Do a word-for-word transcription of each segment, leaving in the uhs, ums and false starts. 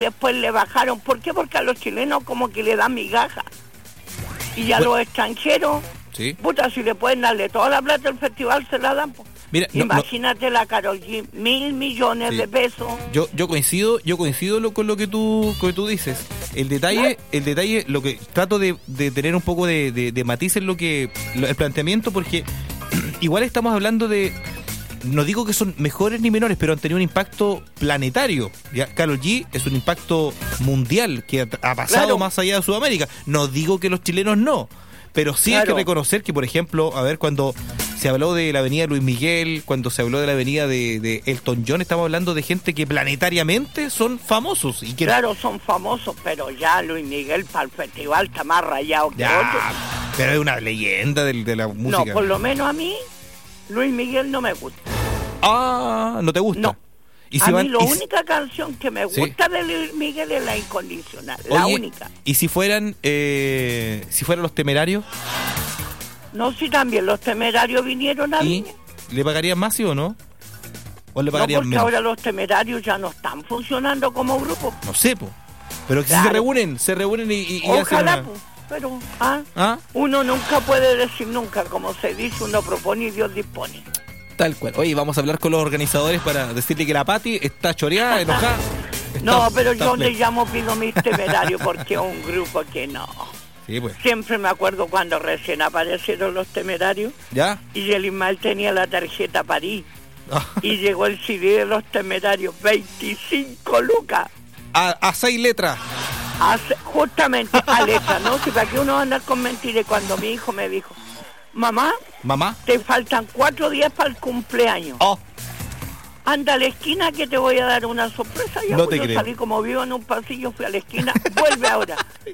después le bajaron. ¿Por qué? Porque a los chilenos como que le dan migajas. Y a bueno, los extranjeros, sí. puta, si le pueden darle toda la plata del festival, se la dan. Mira, imagínate no, no. la Karol G, mil millones sí. de pesos. Yo yo coincido, yo coincido lo, con lo que tú con lo que tú dices. El detalle, ¿no? el detalle, lo que trato de, de tener un poco de, de, de matiz en lo que lo, el planteamiento, porque igual estamos hablando de, no digo que son mejores ni menores, pero han tenido un impacto planetario. ¿Ya? Karol G es un impacto mundial que ha, ha pasado claro. más allá de Sudamérica. No digo que los chilenos no, pero sí claro. hay que reconocer que, por ejemplo, a ver, cuando se habló de la avenida Luis Miguel, cuando se habló de la avenida de, de Elton John, estamos hablando de gente que planetariamente son famosos. Y que... Claro, son famosos, pero ya Luis Miguel para el festival está más rayado que ya, otro. Pero es una leyenda de, de la música. No, por lo menos a mí, Luis Miguel no me gusta. Ah, ¿no te gusta? No. ¿Y si a van, mí la y única si... canción que me gusta ¿Sí? de Luis Miguel es La Incondicional, la Oye, única. ¿Y si fueran, eh, si fueran Los Temerarios? No, si también Los Temerarios vinieron a ¿Y le pagarían más, sí o no? ¿O le pagarían no, porque menos? ahora Los Temerarios ya no están funcionando como grupo. No sé, po. Pero que claro. si se reúnen, se reúnen y, y, y Ojalá, hacen una... po. Pero ¿ah? ¿Ah? uno nunca puede decir nunca, como se dice, uno propone y Dios dispone. Tal cual. Oye, vamos a hablar con los organizadores para decirle que la Pati está choreada, enojada. Está, no, pero yo play. le llamo Pido Mis Temerarios porque es un grupo que no. Sí, pues. Siempre me acuerdo cuando recién aparecieron Los Temerarios. ¿Ya? Y el Ismael tenía la tarjeta París. Y llegó el C D de Los Temerarios, veinticinco lucas. A, a seis letras. A, justamente a letras, ¿no? Si para qué uno va a andar con mentiras. Cuando mi hijo me dijo, mamá, mamá, te faltan cuatro días para el cumpleaños. Oh. Anda a la esquina que te voy a dar una sorpresa. Ya no pues te yo creo. Salí como vivo en un pasillo, fui a la esquina, vuelve ahora.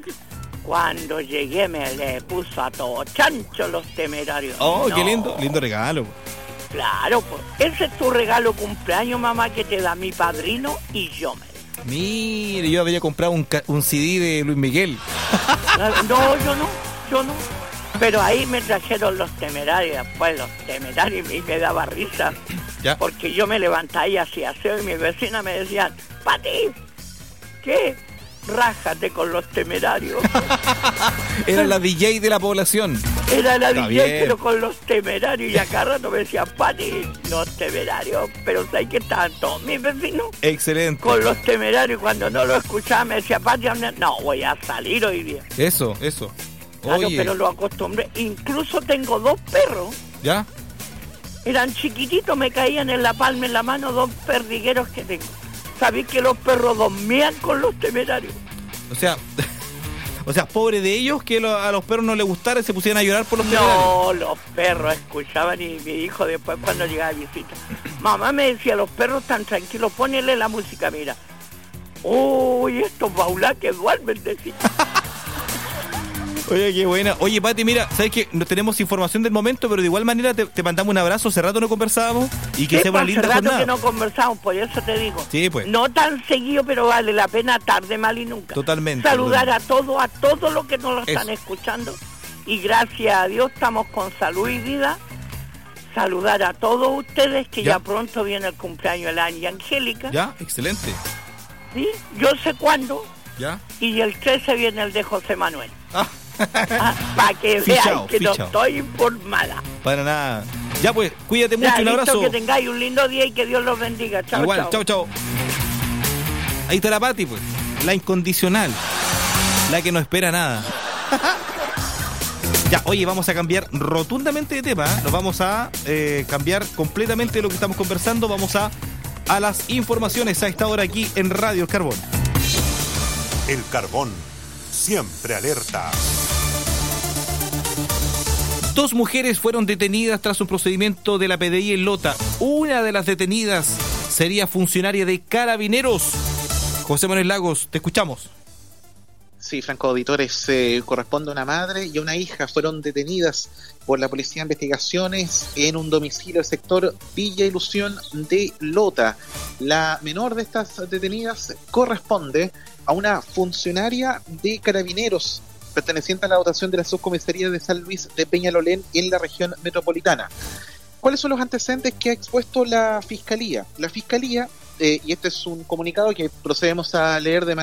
Cuando llegué me le puso a todo chancho Los Temerarios. Oh, no. qué lindo, lindo regalo. Claro, pues ese es tu regalo cumpleaños, mamá, que te da mi padrino y yo me. Mire, yo había comprado un, un C D de Luis Miguel. No, yo no, yo no. Pero ahí me trajeron Los Temerarios, después Los Temerarios, y me daba risa. ¿Ya? Porque yo me levantaba y hacía aseo y mis vecinas me decían, Pati, ¿qué? Rájate con Los Temerarios. Era la D J de la población. Era la Está D J, bien. Pero con Los Temerarios. Y acá rato me decían, Pati, Los Temerarios. Pero ¿sabes que estaban todos mis vecinos? Excelente. Con Los Temerarios. Cuando no lo escuchaba me decía, Pati, no, voy a salir hoy día. Eso, eso. Claro, Oye. pero lo acostumbré. Incluso tengo dos perros. ¿Ya? Eran chiquititos, me caían en la palma, en la mano, dos perdigueros que tengo. ¿Sabéis que los perros dormían con Los Temerarios? O sea, o sea, pobre de ellos que lo, a los perros no les gustara y se pusieran a llorar por Los Temerarios. No, los perros escuchaban y mi hijo después cuando llegaba a visita. Mamá me decía, los perros están tranquilos, ponele la música, mira. Uy, estos baulás que duermen, decía. Oye, qué buena. Oye, Pati, mira, sabes que no tenemos información del momento, pero de igual manera te, te mandamos un abrazo. Hace rato no conversábamos y que sí, sea una pues, linda hace rato jornada. Que no conversamos, por eso te digo. Sí, pues. No tan seguido, pero vale la pena tarde, mal y nunca. Totalmente. Saludar totalmente. a todos, a todos los que nos lo están eso. escuchando. Y gracias a Dios estamos con salud y vida. Saludar a todos ustedes, que ya, ya pronto viene el cumpleaños de la Angie Angélica. Ya, excelente. Sí, yo sé cuándo. Ya. Y el trece viene el de José Manuel. Ah. Ah, para que vean que fichao. no estoy informada. Para nada. Ya pues, cuídate mucho, ya, un abrazo. Que tengáis un lindo día y que Dios los bendiga. Chao, igual, chao, chao. Ahí está la Pati, pues. La incondicional. La que no espera nada. Ya, oye, vamos a cambiar rotundamente de tema. ¿eh? Nos vamos a eh, cambiar completamente de lo que estamos conversando. Vamos a, a las informaciones a esta hora aquí en Radio El Carbón. El Carbón, siempre alerta. Dos mujeres fueron detenidas tras un procedimiento de la P D I en Lota. Una de las detenidas sería funcionaria de Carabineros. José Manuel Lagos, te escuchamos. Sí, Franco Auditores, eh, corresponde a una madre y a una hija. Fueron detenidas por la Policía de Investigaciones en un domicilio del sector Villa Ilusión de Lota. La menor de estas detenidas corresponde a una funcionaria de Carabineros perteneciente a la dotación de la subcomisaría de San Luis de Peñalolén en la región metropolitana. ¿Cuáles son los antecedentes que ha expuesto la Fiscalía? La Fiscalía, eh, y este es un comunicado que procedemos a leer de manera